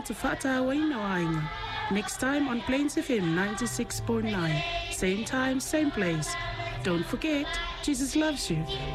Tufata Wainawainga. Next time on Plains FM 96.9. Same time, same place. Don't forget, Jesus loves you.